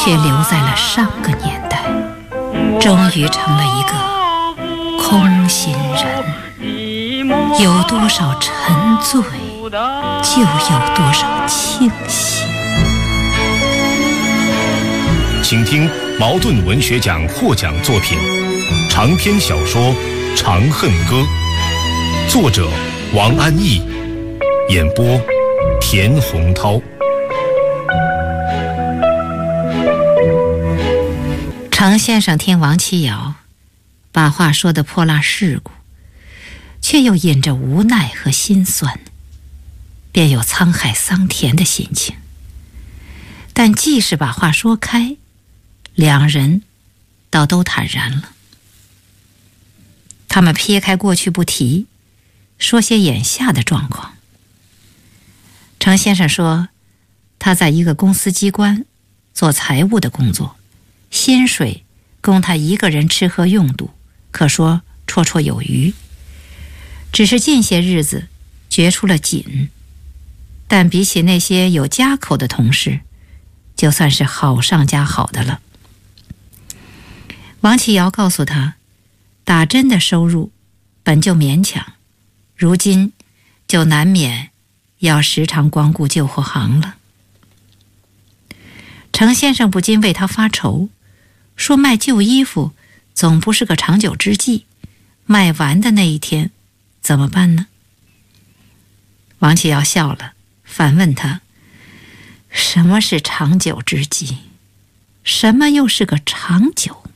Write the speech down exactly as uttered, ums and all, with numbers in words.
却留在了上个年代，终于成了一个空心人。有多少沉醉，就有多少清醒。 请听茅盾文学奖获奖作品长篇小说《长恨歌》，作者王安忆，演播田洪涛。 程先生听王琦瑶把话说得泼辣世故，却又隐着无奈和心酸，便有沧海桑田的心情。但即使把话说开，两人倒都坦然了。他们撇开过去不提，说些眼下的状况。程先生说，他在一个公司机关做财务的工作，薪水供他一个人吃喝用度，可说绰绰有余。只是近些日子觉出了紧，但比起那些有家口的同事，就算是好上加好的了。王琦瑶告诉他，打针的收入本就勉强，如今就难免要时常光顾救护行了。程先生不禁为他发愁，说卖旧衣服总不是个长久之计，卖完的那一天怎么办呢？王琦瑶笑了，反问他，什么是长久之计？什么又是个长久？